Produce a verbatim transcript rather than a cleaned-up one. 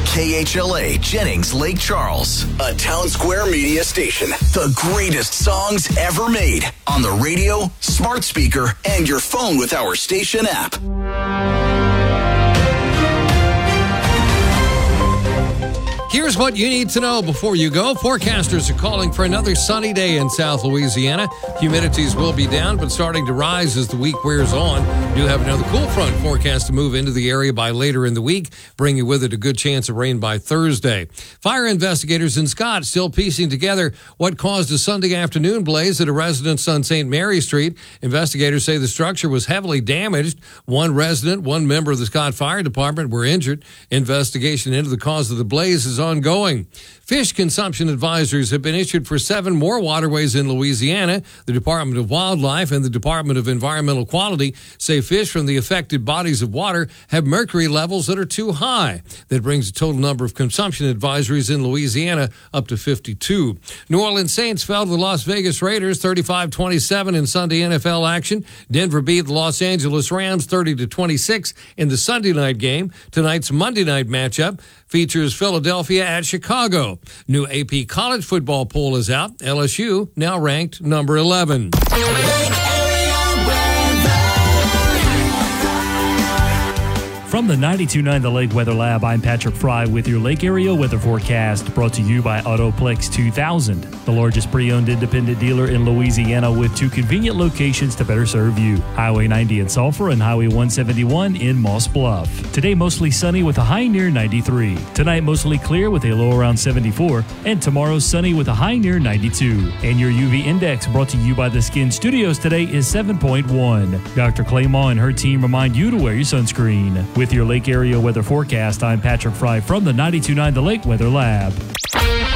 K H L A Jennings Lake Charles, a Town Square media station. The greatest songs ever made on the radio, smart speaker, and your phone with our station app. Here's what you need to know before you go. Forecasters are calling for another sunny day in South Louisiana. Humidities will be down, but starting to rise as the week wears on. Do have another cool front forecast to move into the area by later in the week, bringing with it a good chance of rain by Thursday. Fire investigators in Scott still piecing together what caused a Sunday afternoon blaze at a residence on Saint Mary Street. Investigators say the structure was heavily damaged. One resident, one member of the Scott Fire Department were injured. Investigation into the cause of the blaze is ongoing. Fish consumption advisories have been issued for seven more waterways in Louisiana. The Department of Wildlife and the Department of Environmental Quality say fish from the affected bodies of water have mercury levels that are too high. That brings the total number of consumption advisories in Louisiana up to fifty-two. New Orleans Saints fell to the Las Vegas Raiders thirty-five twenty-seven in Sunday N F L action. Denver beat the Los Angeles Rams thirty to twenty-six in the Sunday night game. Tonight's Monday night matchup features Philadelphia at Chicago. New A P college football poll is out. L S U now ranked number eleven. From the ninety-two point nine The Lake Weather Lab, I'm Patrick Fry with your Lake Area weather forecast, brought to you by Autoplex two thousand, the largest pre-owned independent dealer in Louisiana with two convenient locations to better serve you. Highway ninety in Sulphur and Highway one seventy-one in Moss Bluff. Today mostly sunny with a high near ninety-three. Tonight mostly clear with a low around seventy-four. And tomorrow sunny with a high near ninety-two. And your U V index, brought to you by the Skin Studios today, is seven point one. Doctor Claymore and her team remind you to wear your sunscreen. With your Lake Area weather forecast, I'm Patrick Fry from the ninety-two point nine The Lake Weather Lab.